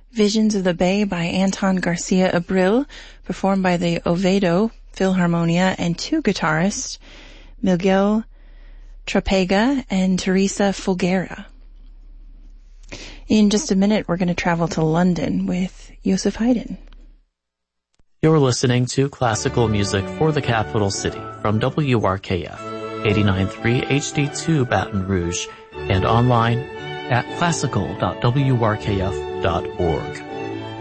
Visions of the Bay by Anton Garcia Abril, performed by the Oviedo Philharmonia and two guitarists, Miguel Trapega and Teresa Folguera. In just a minute, we're going to travel to London with Joseph Haydn. You're listening to classical music for the capital city from WRKF 89.3 HD2 Baton Rouge and online at classical.wrkf.org.